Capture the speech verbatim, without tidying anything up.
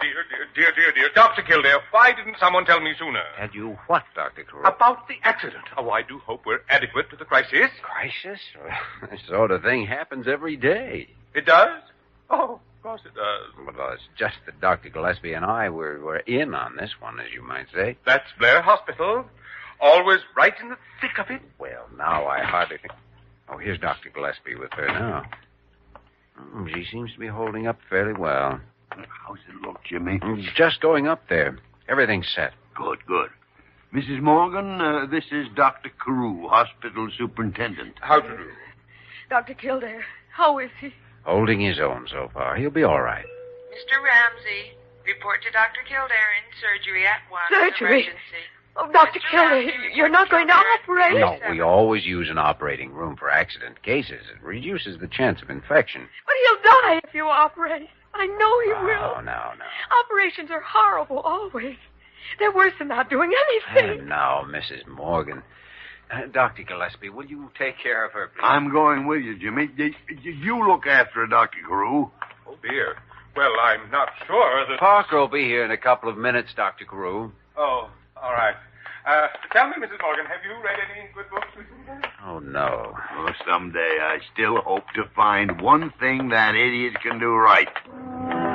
dear, dear, dear, dear, dear. Doctor Kildare, why didn't someone tell me sooner? Tell you what, Doctor Carew? About the accident. Oh, I do hope we're adequate to the crisis. Crisis? This sort of thing happens every day. It does? Oh, of course it does. Well, it's just that Doctor Gillespie and I were, were in on this one, as you might say. That's Blair Hospital. Always right in the thick of it. Well, now I hardly think... Oh, here's Doctor Gillespie with her now. Oh, she seems to be holding up fairly well. How's it look, Jimmy? Just going up there. Everything's set. Good, good. Missus Morgan, uh, this is Doctor Carew, hospital superintendent. How to do? Doctor Kildare, how is he? Holding his own so far. He'll be all right. Mister Ramsey, report to Doctor Kildare in surgery at once. Surgery? Emergency. Oh, Doctor Kildare, you're not going to operate? No, we always use an operating room for accident cases. It reduces the chance of infection. But he'll die if you operate. I know he Oh, will. no, no. Operations are horrible, always. They're worse than not doing anything. And now, Missus Morgan. Uh, Doctor Gillespie, will you take care of her, please? I'm going with you, Jimmy. Y- y- You look after her, Doctor Carew. Oh, dear. Well, I'm not sure that... Parker will be here in a couple of minutes, Doctor Carew. Oh, all right. Uh, tell me, Missus Morgan, have you read any good books recently? Oh, no. Oh, someday I still hope to find one thing that idiot can do right.